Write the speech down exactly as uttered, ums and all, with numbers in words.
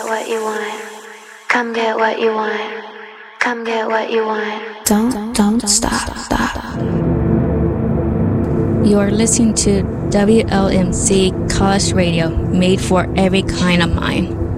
what you want. Come get what you want. Come get what you want. Don't, don't stop, stop. You're listening to W L M C College Radio, made for every kind of mind.